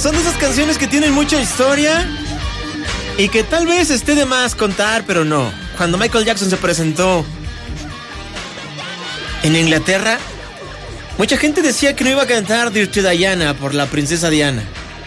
Son de esas canciones que tienen mucha historia y que tal vez esté de más contar, pero no. Cuando Michael Jackson se presentó en Inglaterra, mucha gente decía que no iba a cantar Dirty Diana por la princesa Diana.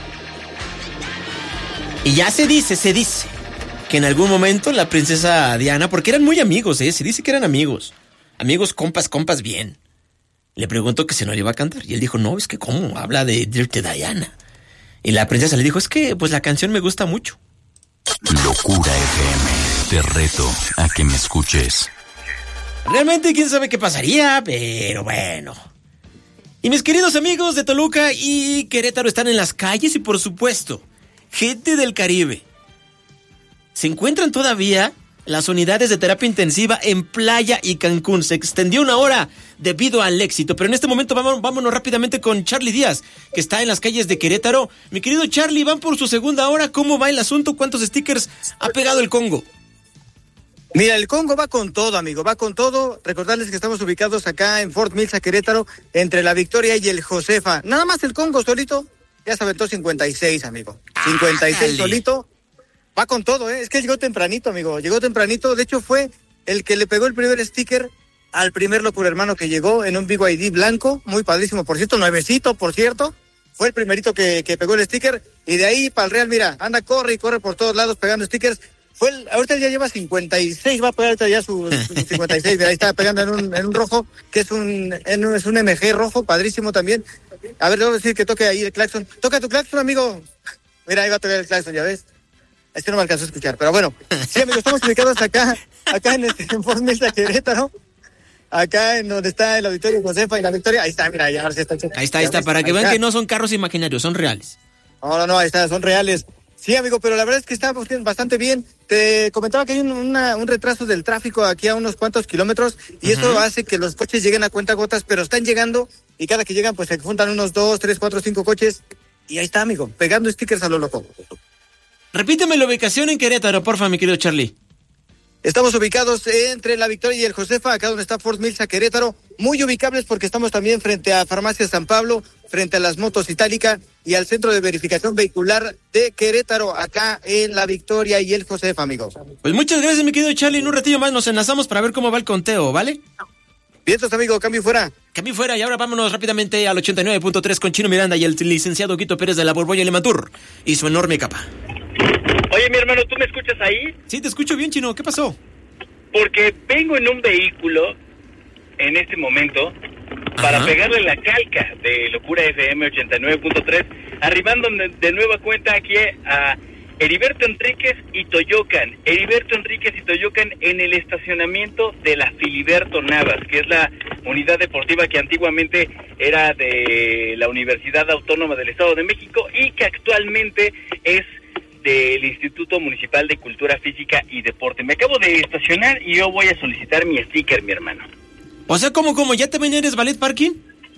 Y ya se dice que en algún momento la princesa Diana, porque eran muy amigos, se dice que eran amigos, compas bien. Le preguntó que si no le iba a cantar y él dijo, no, es que cómo, habla de Dirty Diana. Y la princesa le dijo, es que pues la canción me gusta mucho. Locura FM, te reto a que me escuches. Realmente quién sabe qué pasaría, pero bueno. Y mis queridos amigos de Toluca y Querétaro están en las calles y por supuesto, gente del Caribe. Se encuentran todavía las unidades de terapia intensiva en Playa y Cancún. Se extendió 1 hora debido al éxito. Pero en este momento vámonos rápidamente con Charlie Díaz, que está en las calles de Querétaro. Mi querido Charlie, van por su segunda hora. ¿Cómo va el asunto? ¿Cuántos stickers ha pegado el Congo? Mira, el Congo va con todo, amigo, va con todo. Recordarles que estamos ubicados acá en Fort Mills, Querétaro, entre la Victoria y el Josefa. Nada más el Congo solito ya se aventó 56, amigo. 56 solito. Va con todo, Es que llegó tempranito, amigo. Llegó tempranito. De hecho, fue el que le pegó el primer sticker al primer Locura Hermano que llegó en un BYD blanco. Muy padrísimo, por cierto. Nuevecito, por cierto. Fue el primerito que pegó el sticker. Y de ahí para el Real, mira, anda, corre por todos lados pegando stickers. Ahorita ya lleva 56, va a pegar ahorita ya sus 56. Mira, ahí está pegando en un rojo, que es un MG rojo, padrísimo también. A ver, le voy a decir que toque ahí el claxon. Toca tu claxon, amigo. Mira, ahí va a tocar el claxon, ya ves. Este no me alcanzó a escuchar, pero bueno. Sí, amigos, estamos ubicados acá en Fort Mills, Querétaro. Acá en donde está el auditorio Josefa y la Victoria. Ahí está, mira, ya ahora sí está. Ahí está, para que vean que no son carros imaginarios, son reales. No, ahí está, son reales. Sí, amigo, pero la verdad es que está bastante bien. Te comentaba que hay un retraso del tráfico aquí a unos cuantos kilómetros y eso hace que los coches lleguen a cuentagotas, pero están llegando y cada que llegan pues se juntan unos 2, 3, 4, 5 coches y ahí está, amigo, pegando stickers a lo loco. Repíteme la ubicación en Querétaro, porfa, mi querido Charlie. Estamos ubicados entre la Victoria y el Josefa, acá donde está Fort Mills, Querétaro. Muy ubicables porque estamos también frente a Farmacia San Pablo, frente a las Motos Itálica y al Centro de Verificación Vehicular de Querétaro, acá en la Victoria y el Josefa, amigos. Pues muchas gracias, mi querido Charlie. En un ratillo más nos enlazamos para ver cómo va el conteo, ¿vale? Vientos, amigo, cambio fuera. Cambio fuera y ahora vámonos rápidamente al 89.3 con Chino Miranda y el licenciado Guito Pérez de la Borbolla Limantur y su enorme capa. Oye, mi hermano, ¿tú me escuchas ahí? Sí, te escucho bien, Chino. ¿Qué pasó? Porque vengo en un vehículo en este momento para pegarle la calca de Locura FM 89.3, arribando de nueva cuenta aquí a Heriberto Enríquez y Toyocan. Heriberto Enríquez y Toyocan en el estacionamiento de la Filiberto Navas, que es la unidad deportiva que antiguamente era de la Universidad Autónoma del Estado de México y que actualmente es del Instituto Municipal de Cultura Física y Deporte. Me acabo de estacionar y yo voy a solicitar mi sticker, mi hermano. O sea, ¿cómo? ¿Ya también eres ballet parking?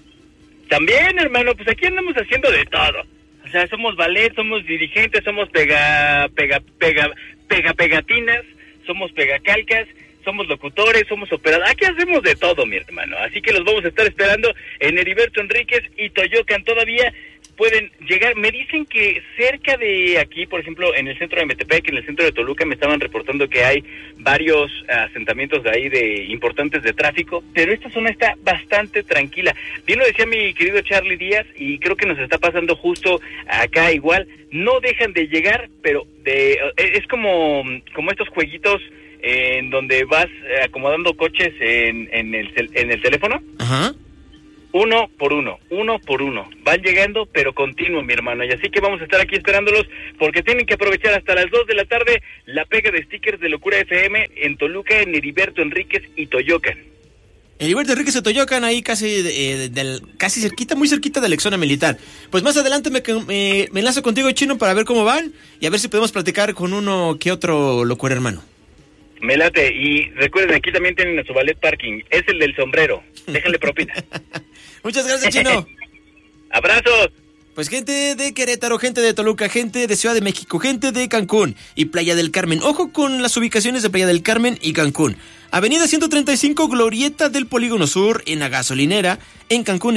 También, hermano, pues aquí andamos haciendo de todo. O sea, somos ballet, somos dirigentes, somos pegatinas, somos pegacalcas, somos locutores, somos operadores. Aquí hacemos de todo, mi hermano. Así que los vamos a estar esperando en Heriberto Enríquez y Toyocan. Todavía pueden llegar. Me dicen que cerca de aquí, por ejemplo, en el centro de Metepec, en el centro de Toluca, me estaban reportando que hay varios asentamientos de ahí importantes de tráfico, pero esta zona está bastante tranquila. Bien lo decía mi querido Charlie Díaz, y creo que nos está pasando justo acá igual. No dejan de llegar, pero es como estos jueguitos en donde vas acomodando coches en el teléfono. Ajá. Uno por uno. Van llegando, pero continuo, mi hermano. Y así que vamos a estar aquí esperándolos, porque tienen que aprovechar hasta las 2 de la tarde la pega de stickers de Locura FM en Toluca, en Heriberto Enríquez y Toyocan. Heriberto Enríquez y Toyocan, ahí casi cerquita, muy cerquita de la zona militar. Pues más adelante me enlazo contigo, Chino, para ver cómo van y a ver si podemos platicar con uno que otro Locura hermano. Me late, y recuerden, aquí también tienen a su ballet parking, es el del sombrero, déjenle propina. Muchas gracias, Chino. Abrazos. Pues gente de Querétaro, gente de Toluca, gente de Ciudad de México, gente de Cancún y Playa del Carmen. Ojo con las ubicaciones de Playa del Carmen y Cancún. Avenida 135, Glorieta del Polígono Sur, en la gasolinera, en Cancún.